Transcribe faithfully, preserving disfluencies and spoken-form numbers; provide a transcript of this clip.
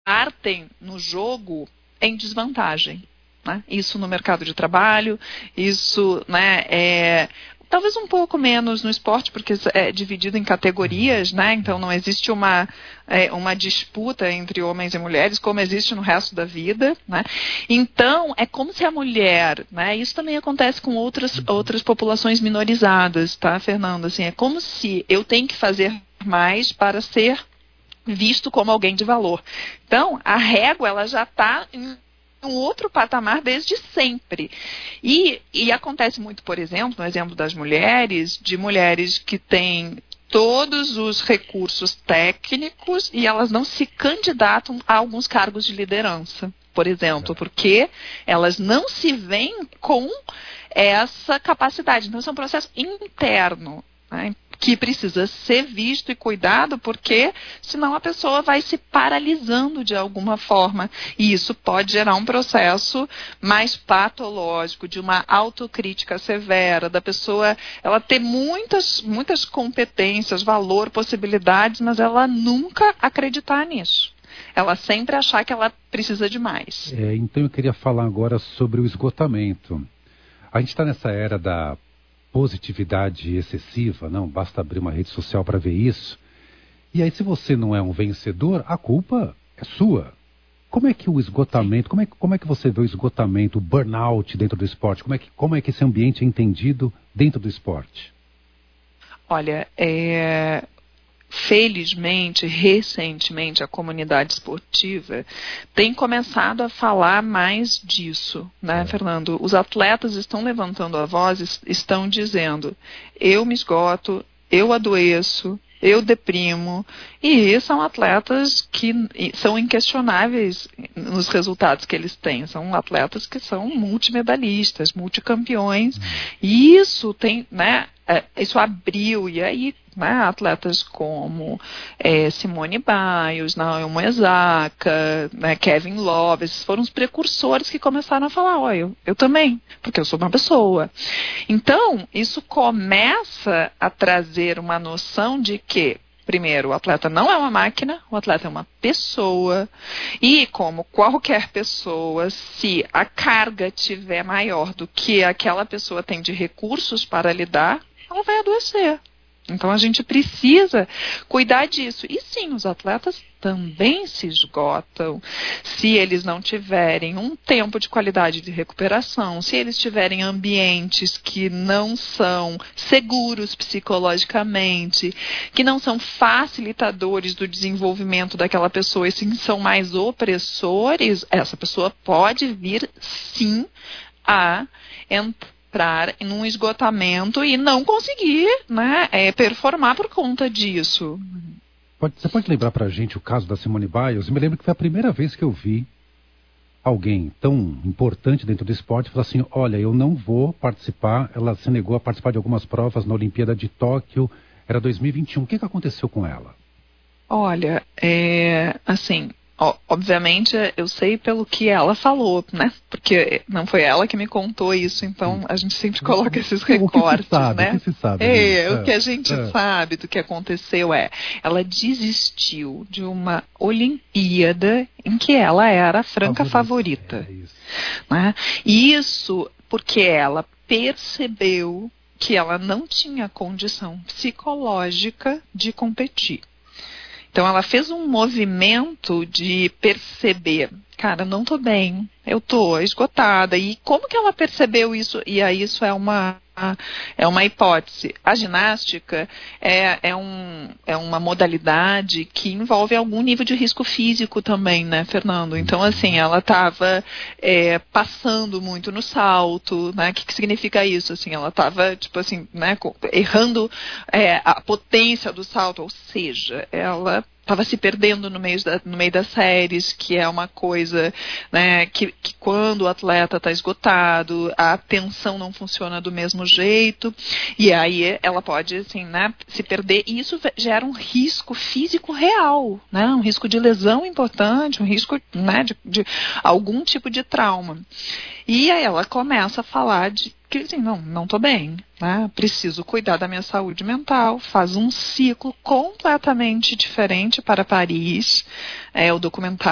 partem no jogo em desvantagem, né? Isso no mercado de trabalho, isso, né, é... talvez um pouco menos no esporte, porque é dividido em categorias, né? Então não existe uma, é, uma disputa entre homens e mulheres, como existe no resto da vida, né? Então, é como se a mulher, né? Isso também acontece com outras, outras populações minorizadas, tá, Fernando? Assim, é como se eu tenho que fazer mais para ser visto como alguém de valor. Então, a régua, ela já está em um outro patamar desde sempre. E, e acontece muito, por exemplo, no exemplo das mulheres, de mulheres que têm todos os recursos técnicos e elas não se candidatam a alguns cargos de liderança, por exemplo, porque elas não se veem com essa capacidade. Então, isso é um processo interno, né, que precisa ser visto e cuidado, porque senão a pessoa vai se paralisando de alguma forma. E isso pode gerar um processo mais patológico, de uma autocrítica severa, da pessoa ela ter muitas, muitas competências, valor, possibilidades, mas ela nunca acreditar nisso. Ela sempre achar que ela precisa de mais. É, então eu queria falar agora sobre o esgotamento. A gente está nessa era da positividade excessiva, não basta abrir uma rede social para ver isso. E aí, se você não é um vencedor, a culpa é sua. Como é que o esgotamento, como é, como é que você vê o esgotamento, o burnout dentro do esporte? Como é que, como é que esse ambiente é entendido dentro do esporte? Olha, é... felizmente, recentemente, a comunidade esportiva tem começado a falar mais disso, né, é. Fernando? Os atletas estão levantando a voz, estão dizendo, eu me esgoto, eu adoeço, eu deprimo, e são atletas que são inquestionáveis nos resultados que eles têm, são atletas que são multimedalistas, multicampeões, hum. e isso tem, né, isso abriu, e aí, né, atletas como é, Simone Biles, Naomi Osaka, né, Kevin Love, esses foram os precursores que começaram a falar, ó, eu, eu também, porque eu sou uma pessoa. Então, isso começa a trazer uma noção de que, primeiro, o atleta não é uma máquina, o atleta é uma pessoa, e como qualquer pessoa, se a carga tiver maior do que aquela pessoa tem de recursos para lidar, ela vai adoecer. Então a gente precisa cuidar disso. E sim, os atletas também se esgotam se eles não tiverem um tempo de qualidade de recuperação, se eles tiverem ambientes que não são seguros psicologicamente, que não são facilitadores do desenvolvimento daquela pessoa e sim são mais opressores, essa pessoa pode vir sim a entrar entrar em um esgotamento e não conseguir, né, é, performar por conta disso. Pode, você pode lembrar pra gente o caso da Simone Biles? Eu me lembro que foi a primeira vez que eu vi alguém tão importante dentro do esporte falar assim, olha, eu não vou participar, ela se negou a participar de algumas provas na Olimpíada de Tóquio, era dois mil e vinte e um. O que, que aconteceu com ela? Olha, é, assim... Obviamente, eu sei pelo que ela falou, né? Porque não foi ela que me contou isso, então a gente sempre coloca esses recortes, o que se sabe, né? O que se sabe, é, é, o que a gente é. sabe do que aconteceu é, ela desistiu de uma Olimpíada em que ela era a franca favorita. favorita é isso. Né? E isso porque ela percebeu que ela não tinha condição psicológica de competir. Então, ela fez um movimento de perceber, cara, não tô bem, eu tô esgotada. E como que ela percebeu isso? E aí isso é uma, é uma hipótese. A ginástica é, é, um, é uma modalidade que envolve algum nível de risco físico também, né, Fernando? Então, assim, ela estava é, passando muito no salto, né? O que, que significa isso? Assim, ela estava, tipo assim, né, errando é, a potência do salto, ou seja, ela estava se perdendo no meio, da, no meio das séries, que é uma coisa, né, que, que quando o atleta está esgotado, a atenção não funciona do mesmo jeito, e aí ela pode, assim, né, se perder, e isso gera um risco físico real, né, um risco de lesão importante, um risco, né, de, de algum tipo de trauma. E aí ela começa a falar de que, assim, não, não tô bem, né? Preciso cuidar da minha saúde mental, faz um ciclo completamente diferente para Paris, é, o documentário